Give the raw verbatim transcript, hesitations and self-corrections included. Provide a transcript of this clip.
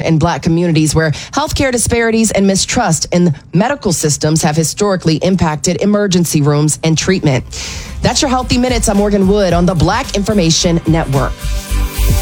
in Black communities where healthcare disparities and mistrust in medical systems have historically impacted emergency rooms and treatment. That's your Healthy Minutes. I'm Morgan Wood on the Black Information Network.